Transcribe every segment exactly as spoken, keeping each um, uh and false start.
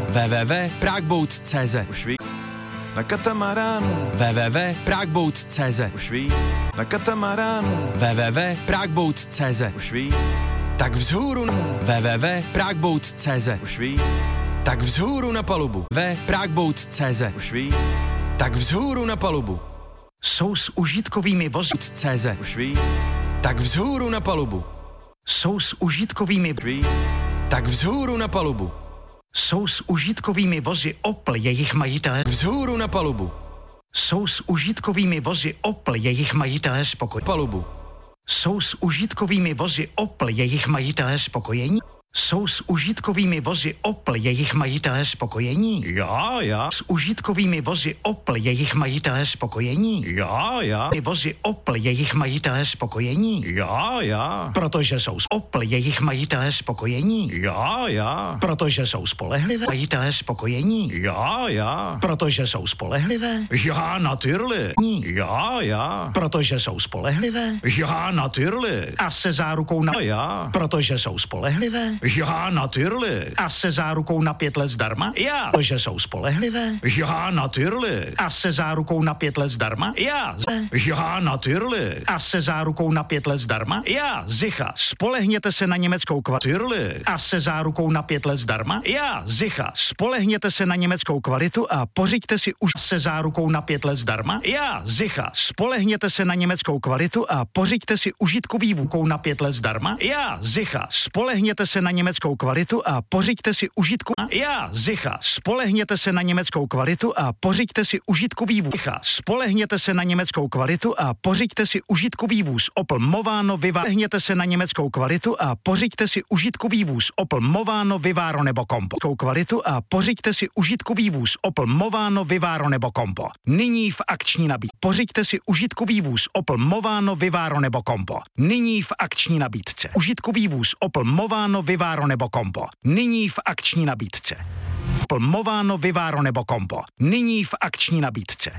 w w w tečka pragbouts tečka c z. Už ví, na katamaránu. w w w tečka pragbouts tečka c z. Už ví, na katamaránu. w w w tečka pragbouts tečka c z. Už ví, Tak vzhůru w w w tečka pragbouts tečka c z. už ví, Tak vzhůru na palubu v pragbouts tečka c z. už ví, Tak vzhůru na palubu Jsou s užitkovými vozy. tečka c z. už ví, Tak vzhůru na palubu Jsou s užitkovými už ví, Tak vzhůru na palubu Jsou s užitkovými vozy Opel jejich majitelé. Vzhůru na palubu Jsou s užitkovými vozy Opel jejich majitelé spokojení. Palubu Jsou s užitkovými vozy Opel jejich majitelé spokojení. Jsou s užitkovými vozy Opel jejich majitelé spokojení. já, já, S užitkovými vozy Opel jejich majitelé spokojení. já, já, Ty vozy Opel jejich majitelé spokojení. já, já, Protože jsou s Opel jejich majitelé spokojení. já, já, Protože jsou spolehlivé majitelé spokojení. já, já, Protože jsou spolehlivé. já, natyrli, já, já, Protože jsou spolehlivé. já, natyrli, A se zárukou na... já, Protože jsou spolehlivé. já, natyrli, A se zárukou na pět let zdarma. já, Protože jsou spolehlivé. já, natyrli, A se zárukou na pět let zdarma. já, já, natyrli, A se zárukou na pět let zdarma. já, zicha, Spolehněte se na německou kvalitu. tyrli, A se zárukou na pět let zdarma. já, zicha, Spolehněte se na německou kvalitu a pořiďte si už se zárukou na pět let zdarma. já, zicha, Spolehněte se na německou kvalitu a pořiďte si užitkový vůkou na pět let zdarma. já, zicha, Spolehněte se na německou kvalitu a pořiďte si užitku. já, zicha, Spolehněte se na německou kvalitu a pořiďte si užitkový vůz. Spolehněte se na německou kvalitu a pořiďte si užitkový vůz Opel Movano Vivaro. Spolehněte se na německou kvalitu a pořiďte si užitkový vůz Opel Movano Vivaro nebo Compo. Kvalitu a pořiďte si užitkový vůz Opel Movano Vivaro nebo Compo. Nyní v akční nabídce. Pořiďte si užitkový vůz Opel Movano Vivaro nebo Compo. Nyní v akční nabídce. Užitkový vůz Opel Movano Vivaro nebo Compo. Nyní v akční nabídce. Opel Movano Vivaro nebo Compo. Nyní v akční nabídce.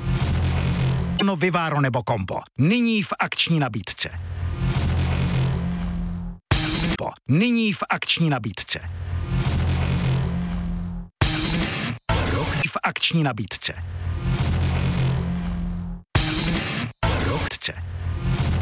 No Vivaro nebo Compo. Nyní v akční nabídce. Po. Nyní v akční nabídce. Rok v akční nabídce.